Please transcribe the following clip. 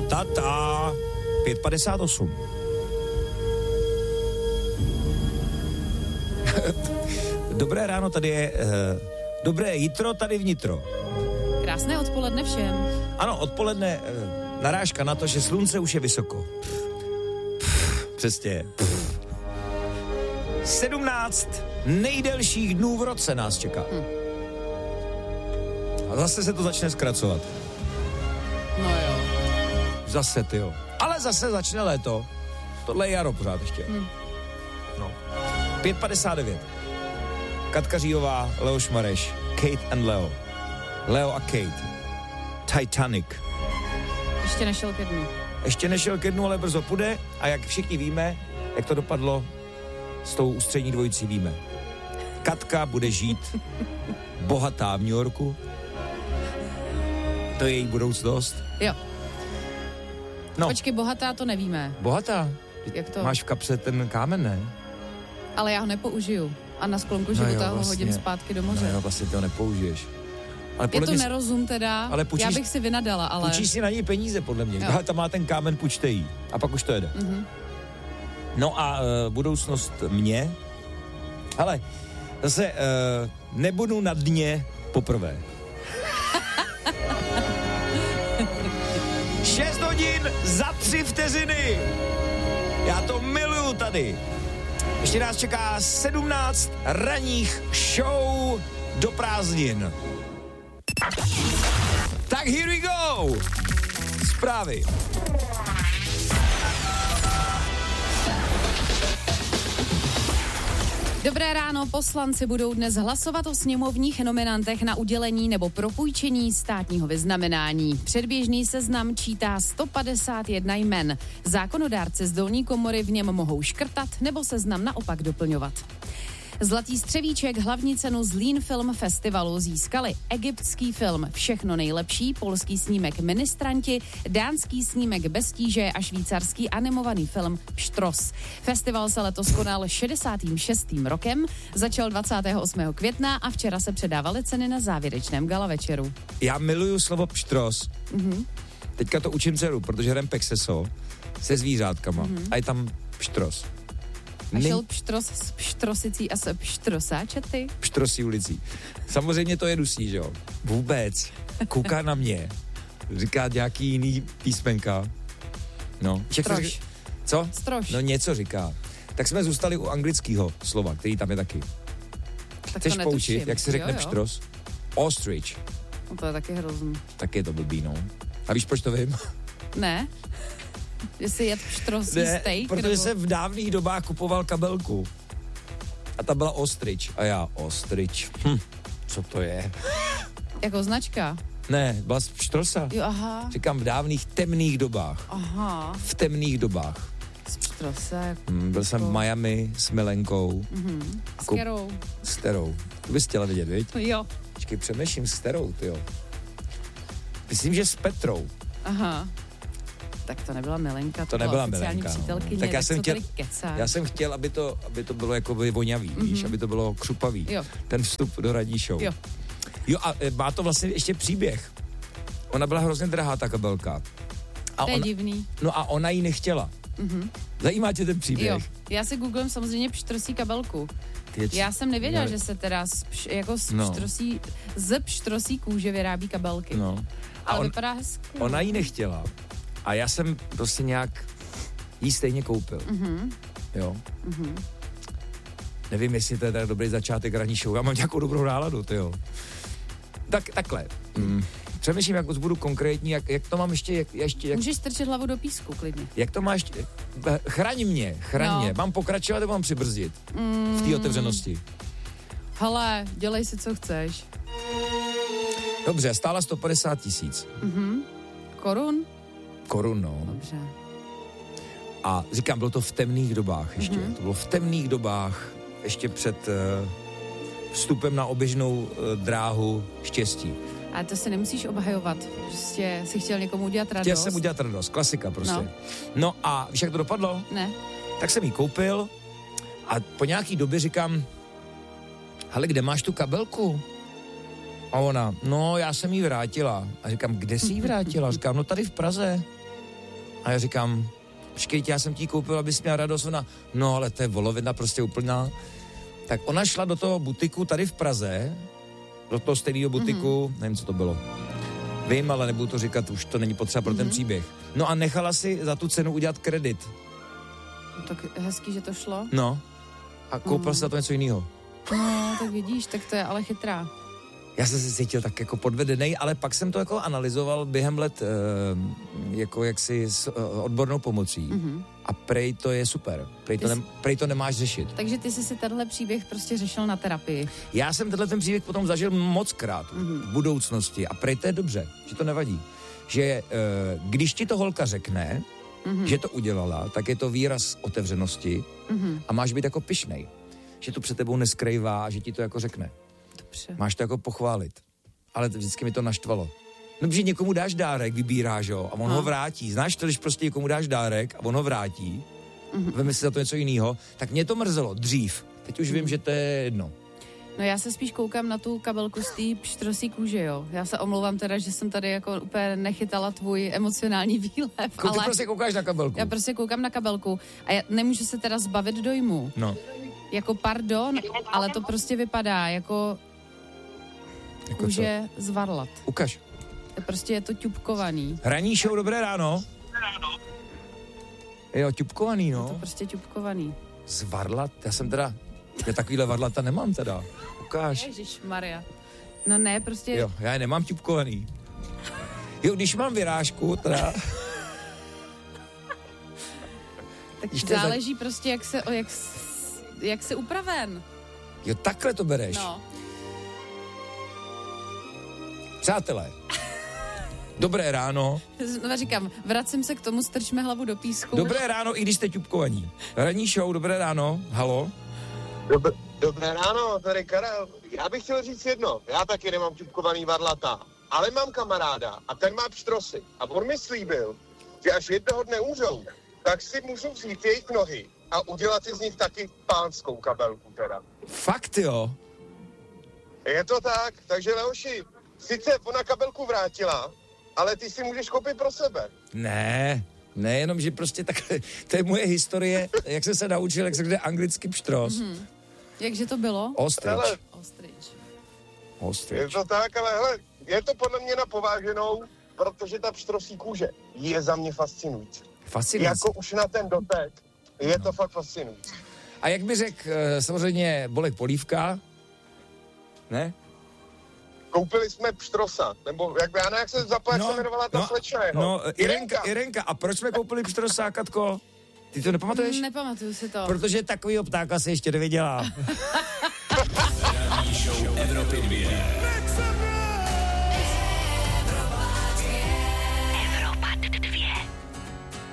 Tata. 5:58. Dobré ráno, tady je... dobré jitro, tady vnitro. Krásné odpoledne všem. Ano, odpoledne narážka na to, že slunce už je vysoko. Přesně. 17 nejdelších dnů v roce nás čeká. A zase se to začne zkracovat. No jo. Zase, tyjo. Ale zase začne léto. Tohle je jaro pořád ještě. No. 5:59. Katka Říhová, Leoš Mareš, Kate and Leo. Leo a Kate. Titanic. Ještě nešel ke dnu. Ještě nešel ke dnu, ale brzo půjde. A jak všichni víme, jak to dopadlo s tou ústřední dvojicí, víme. Katka bude žít bohatá v New Yorku. To je její budoucnost. Jo. No. Počkej, bohatá to nevíme. Bohatá? Jak to? Máš v kapse ten kámen, ne? Ale já ho nepoužiju. A na sklonku života ho hodím zpátky do moře. No vlastně ty ho nepoužiješ. Ale je to nerozum teda, ale já bych si vynadala, ale... Půjčíš si na něj peníze, podle mě. Jo. Tam má ten kámen, půjčte jí. A pak už to jede. Mm-hmm. No a budoucnost mě? Hele, zase nebudu na dně poprvé. 6 hodin za 3 vteřiny. Já to miluju tady. Ještě nás čeká 17 ranních show do prázdnin. Tak here we go. Zprávy. Dobré ráno, poslanci budou dnes hlasovat o sněmovních nominantech na udělení nebo propůjčení státního vyznamenání. Předběžný seznam čítá 151 jmen. Zákonodárci z dolní komory v něm mohou škrtat nebo seznam naopak doplňovat. Zlatý střevíček, hlavní cenu Zlín Film Festivalu získali egyptský film Všechno nejlepší, polský snímek Ministranti, dánský snímek Bez tíže a švýcarský animovaný film Pštros. Festival se letos konal 66. rokem, začal 28. května a včera se předávaly ceny na závěrečném gala večeru. Já miluju slovo pštros. Mm-hmm. Teďka to učím dceru, protože hrem Pexeso se zvířátkama a je tam pštros. A šel pštros s pštrosicí a se pštrosáčety? Pštrosí ulicí. Samozřejmě to je dusí, že jo? Vůbec. Kouká na mě. Říká nějaký jiný písmenka. No. Strož. Co? Strož. No něco říká. Tak jsme zůstali u anglického slova, který tam je taky. Tak chceš poučit, jak se řekne pštros? Ostrich. No to je taky hrozný. Tak je to blbý, no. A víš, proč to vím? Ne. Že si jet pštrosí steak? Protože nebo... jsem v dávných dobách kupoval kabelku. A ta byla ostrich. A já, ostrich. Co to je? Jako značka? Ne, byla z pštrosa. Jo, aha. Říkám v dávných temných dobách. Aha. V temných dobách. Z pštrosa. Byl jsem v Miami s Milenkou. S Kerou. S Terou. To bys chtěla vidět, viď? Jo. Počkej, přemýšlím s Terou, tyjo. Myslím, že s Petrou. Aha. Tak to nebyla Milenka, to nebyla Milenka, přítelkyně, tak já jsem chtěl, aby to bylo jako vonavý, víš, aby to bylo křupavý. Jo. Ten vstup do ranní show. Jo, a má to vlastně ještě příběh. Ona byla hrozně drahá, ta kabelka. To je divný. No a ona ji nechtěla. Zajímá tě ten příběh? Jo. Já si googlím samozřejmě pštrosí kabelku. Já jsem nevěděla, že se teda z pštrosí kůže vyrábí kabelky. No. Ale vypadá hezky. Ona ji nechtěla. A já jsem prostě nějak jí stejně koupil. Jo. Nevím, jestli to je tak dobrý začátek ranní show. Já mám nějakou dobrou náladu, tyjo. Takhle. Přemýšlím, jak budu konkrétní, jak to mám ještě... Jak... Můžeš strčit hlavu do písku, klidně. Jak to máš... Chraň mě. Mám pokračovat nebo mám přibrzdit v té otevřenosti? Hele, dělej si, co chceš. Dobře, stála 150 000. Korun? Korun, no. Dobře. A říkám, bylo to v temných dobách ještě. To bylo v temných dobách, ještě před vstupem na oběžnou dráhu štěstí. Ale to se nemusíš obhajovat. Prostě si chtěl někomu udělat radost. Chtěl jsem udělat radost, klasika prostě. No a víš, jak to dopadlo? Ne. Tak jsem ji koupil a po nějaký době říkám, hele, kde máš tu kabelku? A ona, no já jsem ji vrátila. A říkám, kde jsi ji vrátila? Říkám, no tady v Praze. A já říkám, počkejte, já jsem ti koupil, abys měla radost. Ona, no ale to je volovina prostě úplná. Tak ona šla do toho butiku tady v Praze, do toho stejného butiku, nevím, co to bylo. Vím, ale nebudu to říkat, už to není potřeba pro ten příběh. No a nechala si za tu cenu udělat kredit. Tak hezký, že to šlo. No. A koupil si za to něco jiného. No, tak vidíš, tak to je ale chytrá. Já jsem se cítil tak jako podvedenej, ale pak jsem to jako analyzoval během let jako jaksi s odbornou pomocí. A prej to je super. Prej to nemáš řešit. Takže ty jsi si tenhle příběh prostě řešil na terapii. Já jsem tenhle ten příběh potom zažil mockrát v budoucnosti a prej to je dobře, že to nevadí. Že když ti to holka řekne, že to udělala, tak je to výraz otevřenosti a máš být jako pyšnej. Že to před tebou neskrývá, že ti to jako řekne. Dobře. Máš to jako pochválit. Ale vždycky mi to naštvalo. No, protože někomu dáš dárek, vybíráš ho a on ho vrátí. Znáš to, když prostě někomu dáš dárek a on ho vrátí, veme si za to něco jiného, tak mě to mrzelo dřív. Teď už vím, že to je jedno. No já se spíš koukám na tu kabelku z té pštrosí kůže, jo. Já se omlouvám teda, že jsem tady jako úplně nechytala tvůj emocionální výlev. Ale ty prostě koukáš na kabelku. Já prostě koukám na kabelku a já nemůžu se teda zbavit dojmu. No. Jako pardon, ale to prostě vypadá jako kůže z varlat. Ukaž. Prostě je to ťupkovaný. Ranní show, dobré ráno. Jo, ťupkovaný, no. Je to prostě ťupkovaný. Z varlat? Já takovýhle varlata nemám teda. Ukáž. Ježišmarja. No ne, prostě... Jo, já je nemám ťupkovaný. Jo, když mám vyrážku, teda... tak záleží prostě, jak se upraven. Jo, takhle to bereš. No. Přátelé, dobré ráno. Znova říkám, vracím se k tomu, strčme hlavu do písku. Dobré ráno, i když jste ťupkovaní. Ranní show, dobré ráno, halo. Dobré ráno, tady Karel. Já bych chtěl říct jedno, já taky nemám ťupkovaný varlata, ale mám kamaráda a ten má pštrosy. A on mi slíbil, že až jednoho dne umřou, tak si můžu vzít jejich nohy a udělat si z nich taky pánskou kabelku teda. Fakt jo? Je to tak, takže Leoši, sice ona kabelku vrátila, ale ty si můžeš koupit pro sebe. Ne, jenom, že prostě takhle, to je moje historie, jak jsem se naučil, jak se jde anglicky pštros. Jakže to bylo? Ostrich. Je to tak, ale hele, je to podle mě na pováženou, protože ta pštrosí kůže je za mě fascinující. Jako už na ten dotek, je to fakt fascinující. A jak by řekl samozřejmě Bolek Polívka, ne? Koupili jsme pštrosa, nebo jak se jmenovala ta slečna jeho? No, Irenka. A proč jsme koupili pštrosa, Katko? Ty to nepamatuješ? Nepamatuju si to. Protože takovýho ptáka se ještě neviděla. Ranní show Evropy 2.